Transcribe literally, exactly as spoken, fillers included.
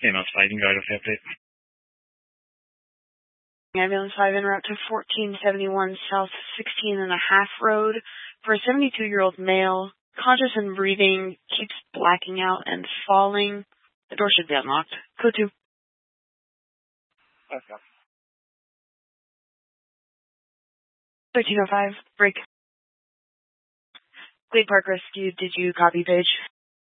Ambulance five, you can go ahead with the update. Ambulance five en route to fourteen seventy-one South sixteen and a half Road for a seventy-two-year-old male. Conscious and breathing, keeps blacking out and falling. The door should be unlocked. Code two. Okay. thirteen oh five, break. Glade Park Rescue, did you copy, Paige?